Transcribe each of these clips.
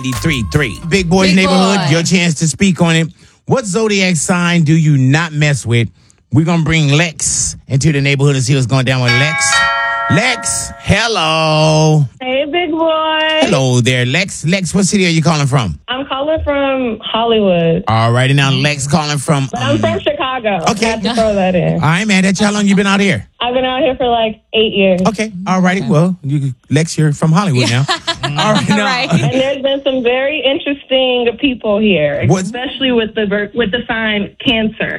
93.3. Big Boys Big Neighborhood, Boy. your chance to speak on it. What zodiac sign do you not mess with? We're going to bring Lex into the neighborhood and see what's going down with Lex. Lex, hello. Hey, big boy. Hello there, Lex. Lex, what city are you calling from? I'm calling from Hollywood. All righty, now Lex calling from... But I'm from Chicago. Okay. I have to throw that in. All right, man. How long you been out here? I've been out here for like 8 years. Okay. All righty. Well, Lex, you're from Hollywood now. All right. Now, Right. And there's been some very interesting people here, What? especially with the sign Cancer.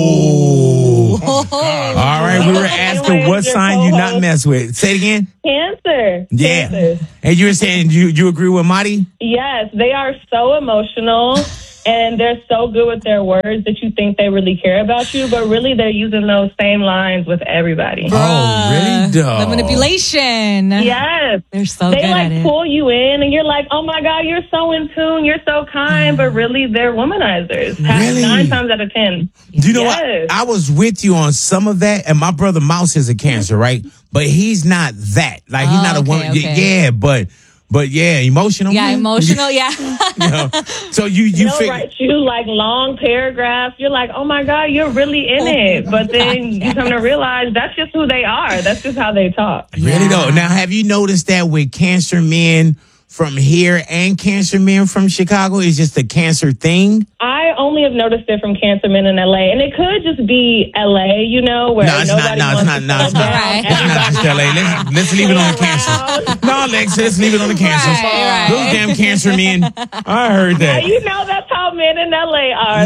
Oh. All right. We were asking Anyways, what your sign you not co-host. mess with. Say it again. Cancer. Yeah. Cancer. And you were saying you agree with Marty? Yes, they are so emotional. And they're so good with their words that you think they really care about you, but really they're using those same lines with everybody. Oh, really? The manipulation. Yes. They're so They good like at it. pull you in and you're like, oh my God, you're so in tune, you're so kind, but really they're womanizers. Really? 9 times out of 10. Do you know Yes. what? I was with you on some of that, and my brother Mouse is a Cancer, right? But he's not that. Like, he's not a okay, woman. okay. Yeah, but yeah, emotional. Yeah, emotional. Yeah. You know? So you They'll figure. write you like long paragraphs. You're like, oh my God, you're really in it. But then you come to realize that's just who they are. That's just how they talk. Really though. Now, have you noticed that with Cancer men from here and Cancer men from Chicago, it's just a Cancer thing? I only have noticed it from Cancer Men in LA. And it could just be LA, you know, where No, it's not. nobody No, it's wants not. to No, slow it's not. down. It's not just LA. Let's leave it on the Cancer. No, Lex, let's leave it on the Cancer. Right. Those damn Cancer men. I heard that. You know that's how men in LA are.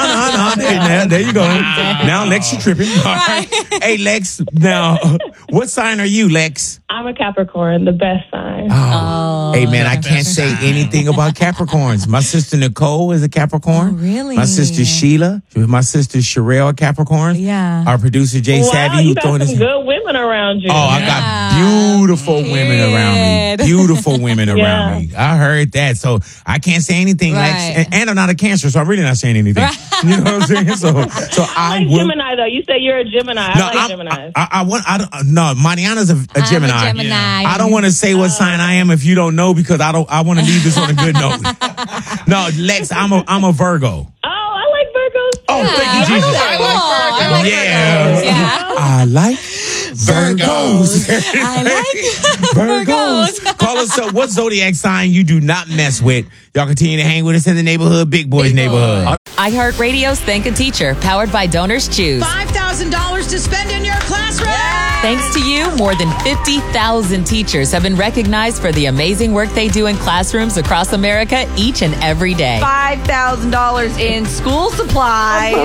No. There you go. Now Lex, you tripping. All right. Hey, Lex. Now, what sign are you, Lex? I'm a Capricorn, the best sign. Hey, man, I can't say anything about Capricorns. My sister Nicole is a Capricorn. Oh, really? My sister Sheila. My sister Sherelle, a Capricorn. Yeah. Our producer Jay Wow, Savvy, you who got throwing some his. good women around you. Oh, I got beautiful women around me. Period. Beautiful women around Yeah. me. I heard that. So I can't say anything, Lex. Right. And I'm not a Cancer, so I'm really not saying anything. You know what I'm saying? So I I like will. Gemini, though. You say you're a Gemini. I like Geminis. No, Mariana's a Gemini. I'm a Gemini. I don't want to say what sign I am if you don't know because I want to leave this on a good note. No, Lex, I'm a Virgo. Oh, I like Virgos. too. Oh, thank you, Jesus. I like Virgos. Yeah. I like Virgos. I like Virgos. Call us up. What zodiac sign you do not mess with? Y'all continue to hang with us in the neighborhood, Big Boys neighborhood. iHeartRadio's Thank a Teacher, powered by Donors Choose. $5,000 to spend in your classroom. Thanks to you, more than 50,000 teachers have been recognized for the amazing work they do in classrooms across America each and every day. $5,000 in school supplies.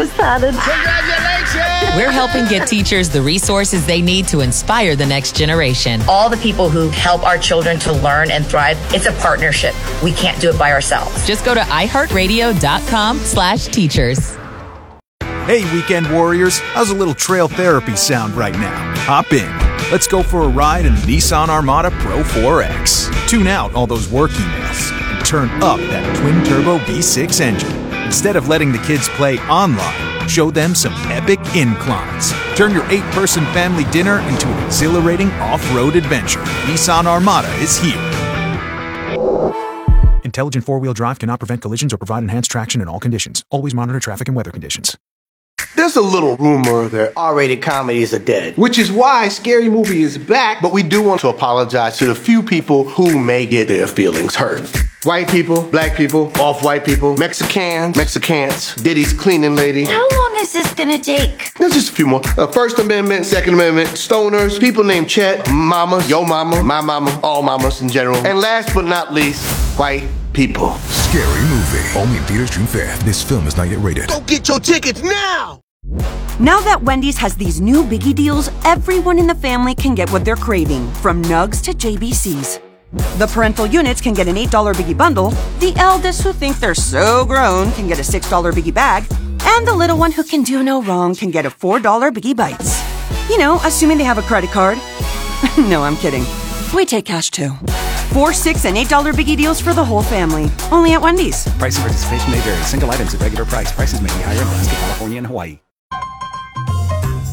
We're helping get teachers the resources they need to inspire the next generation. All the people who help our children to learn and thrive, it's a partnership. We can't do it by ourselves. Just go to iHeartRadio.com/teachers. Hey, weekend warriors, how's a little trail therapy sound right now? Hop in. Let's go for a ride in the Nissan Armada Pro 4X. Tune out all those work emails and turn up that twin-turbo V6 engine. Instead of letting the kids play online, show them some epic inclines. Turn your 8-person family dinner into an exhilarating off-road adventure. Nissan Armada is here. Intelligent four-wheel drive cannot prevent collisions or provide enhanced traction in all conditions. Always monitor traffic and weather conditions. There's a little rumor that R-rated comedies are dead, which is why Scary Movie is back, but we do want to apologize to the few people who may get their feelings hurt. White people, black people, off-white people, Mexicans, Diddy's cleaning lady. How long is this gonna take? There's just a few more. First Amendment, Second Amendment, stoners, people named Chet, mama, yo mama, my mama, all mamas in general. And last but not least, white people. Scary Movie. Only in theaters June 5th. This film is not yet rated. Go get your tickets now! Now that Wendy's has these new biggie deals, everyone in the family can get what they're craving, from nugs to JBCs. The parental units can get an $8 biggie bundle, the eldest who think they're so grown can get a $6 biggie bag, and the little one who can do no wrong can get a $4 biggie bites. You know, assuming they have a credit card. No, I'm kidding. We take cash too. 4, $6, and $8 biggie deals for the whole family. Only at Wendy's. Price and participation may vary. Single items at regular price. Prices may be higher in Alaska, California, and Hawaii.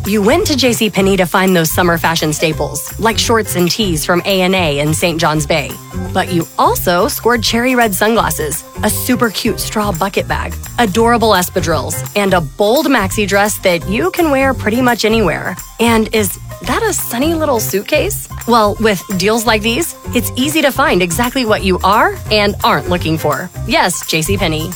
You went to JCPenney to find those summer fashion staples, like shorts and tees from A&A in St. John's Bay. But you also scored cherry red sunglasses, a super cute straw bucket bag, adorable espadrilles, and a bold maxi dress that you can wear pretty much anywhere. And is that a sunny little suitcase? Well, with deals like these, it's easy to find exactly what you are and aren't looking for. Yes, JCPenney.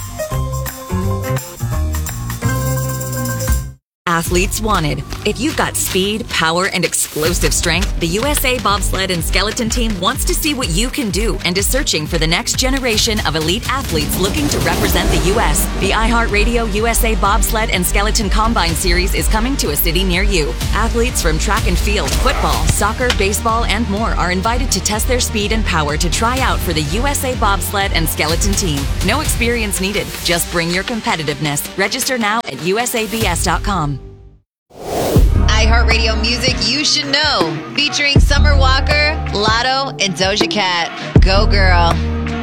Athletes wanted. If you've got speed, power, and explosive strength, the USA Bobsled and Skeleton Team wants to see what you can do and is searching for the next generation of elite athletes looking to represent the U.S. The iHeartRadio USA Bobsled and Skeleton Combine Series is coming to a city near you. Athletes from track and field, football, soccer, baseball, and more are invited to test their speed and power to try out for the USA Bobsled and Skeleton Team. No experience needed. Just bring your competitiveness. Register now at usabs.com. iHeartRadio music you should know, featuring Summer Walker, Lotto, and Doja Cat. Go girl.